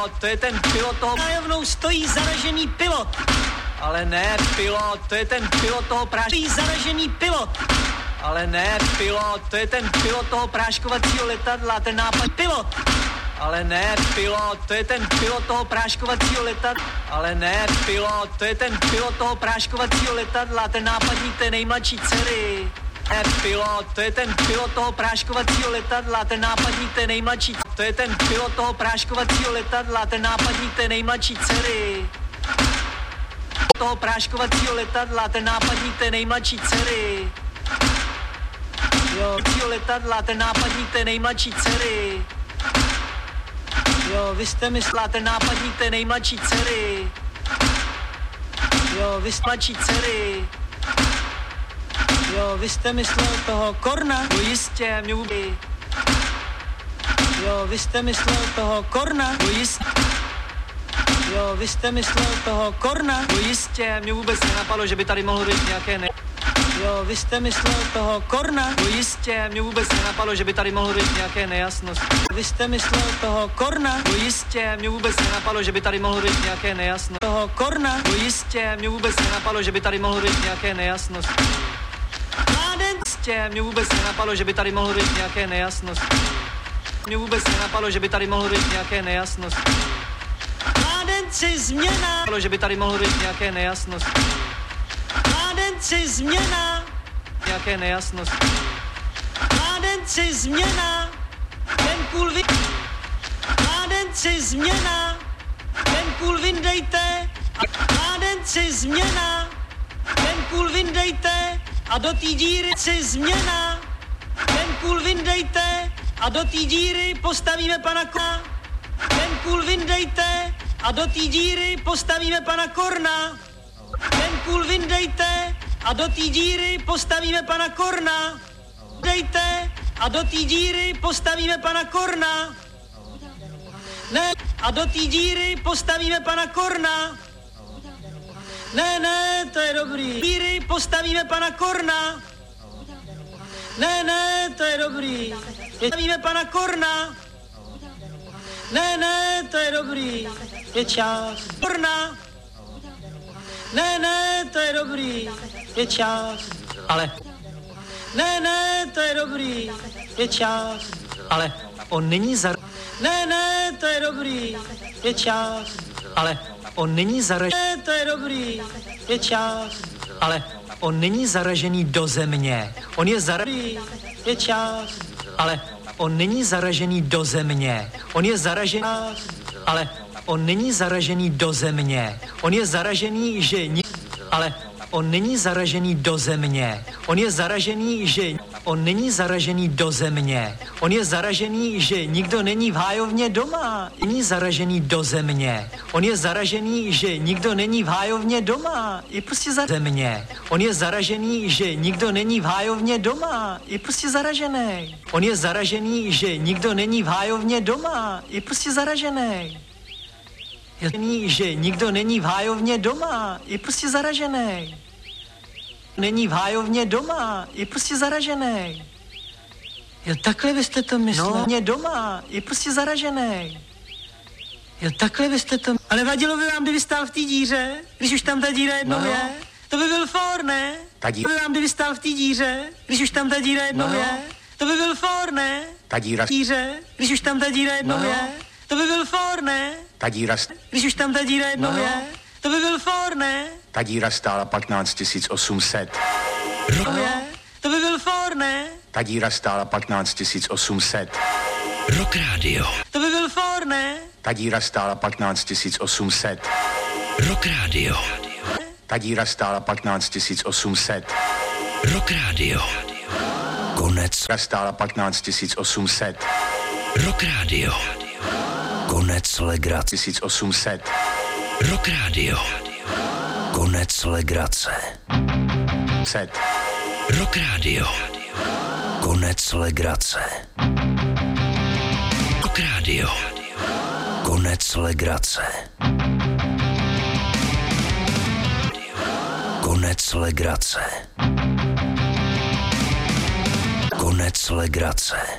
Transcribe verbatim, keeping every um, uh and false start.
pilot, to je ten pilot toho... Nájovnou stojí zaražený pilot. Ale ne pilot, to je ten pilot toho práškovacího... Stojí zaražený pilot. Ale ne pilot, to je ten pilot toho práškovacího letadla, ten nápad... Pilot. Ale ne pilot, to je ten pilot toho práškovacího letadla. Ale ne pilot, to je ten pilot toho práškovacího letadla, ten nápadník té nejmladší dcery. Ne pilot, to je ten pilot toho práškovacího letadla, ten nápadník té nejmladší... To je ten pilot toho práškovacího letadla, ten nápadník té nejmladší dcery. Toho práškovacího letadla, ten nápadník té nejmladší dcery. Jo, letadla, ten nápadník té nejmladší dcery. Jo, vy jste myslela, ten nápadník té nejmladší dcery. Jo, vy jste mladší dcery. Jo, vy jste myslel toho Korna? No jistě, mě vůbec... Jo, vy jste myslel toho Korna? No jistě. Jo, vy jste myslel toho Korna? No jistě, mě vůbec nenapadlo, že by tady mohlo být nějaké ne... Jo, vy jste myslel toho Korna? No jistě, mě vůbec nenapadlo, že by tady mohlo být nějaké nejasnosti. Vy jste myslel toho Korna? No jistě, mě vůbec nenapadlo, že by tady mohlo být nějaké nejasnosti. Toho Korna? No jistě, mě vůbec nenapadlo, že by tady mohlo být nějaké nejasnosti. Jistě, mě vůbec nenapadlo, že by tady mohlo být nějaké nejasnosti. Mě vůbec nenapadlo, že by tady mohlo být nějaké nejasnosti. Mládenci změna! Že by tady mohlo být nějaké nejasnosti. Mládenci změna! Nějaké nejasnosti. Mládenci změna! Ten kůl vy... Mládenci změna! Ten kůl vyndejte! A... Mládenci změna! Ten kůl vyndejte! A do té díry si změna! Ten kůl vyndejte! A do té díry postavíme pana Korna! Ten kůl vyndejte! A do té díry postavíme pana Korna! Ten kůl vyndejte! A do té díry postavíme pana Korna! Dejte! A do té díry postavíme pana Korna! Ne! A do té díry postavíme pana Korna! Ne, ne, to je dobrý. Díry postavíme pana Korna! Ne, ne, to je dobrý. Postavíme pana Korna! Ne, ne, to je dobrý. Je čas. Korna! Ne, ne, to je dobrý. Je čas. Ale... Ne, ne, to je dobrý. Je čas. Ale on není za... Ne, ne, to je dobrý. Je čas. Ale on není zaražený... Ne, to je dobrý. Je čas. Ale on není zaražený do země. On je zaražený... Je čas. Ale on není zaražený do země. On je zaražený... Ale on není zaražený do země. On je zaražený, že... Ni... Ale on není zaražený do země. On je zaražený, že... On není zaražený do země. On je zaražený, že nikdo není v hájovně doma. Není zaražený do země. On je zaražený, že nikdo není v hájovně doma. Je prostě za země. On je zaražený, že nikdo není v hájovně doma. Je prostě zaražený. On je zaražený, že nikdo není v hájovně doma. Je prostě zaražený. Je zaražený, že nikdo není v hájovně doma. Je prostě zaražený. Není v hájovně doma, je prostě zaražený. Jo, takhle vy jste to myslel. No. Mě doma, je prostě zaražený. Jo, takhle vy jste to... Ale vadilo by vám, kdyby stál v té díře, když už tam ta díra jednou no. je? To by byl for, ne? Ta díra... To by vám, kdyby stál v té díře, když už tam ta díra jednou no. je? To by byl for, ne? Ta díra... Díře, když už tam ta díra jednou no. je? To by byl for, ne? Ta díra... Když už tam ta díra jednou no. je? To by byl for, ne? Ta díra stála patnáct tisíc osm set. Rok. To by byl for, ne? Ta díra stála patnáct tisíc osm set. Rock Radio. To by byl for, ne? Ta díra stála patnáct tisíc osm set. Rock Radio. Ta díra stála patnáct tisíc osm set. Rock Radio. Konec. Ta stála patnáct tisíc osm set. Rock Radio. Konec legrace. tisíc osm set. Rock Radio. Konec legrace. Set. Rock Radio. Konec legrace. Rock Radio. Konec legrace. Konec legrace. Konec legrace.